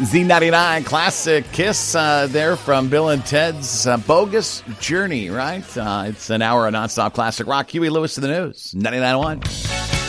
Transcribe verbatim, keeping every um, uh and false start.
Z ninety-nine Classic Kiss uh, there from Bill and Ted's uh, Bogus Journey, right? Uh, it's an hour of nonstop classic rock. Huey Lewis to the news, ninety-nine point one.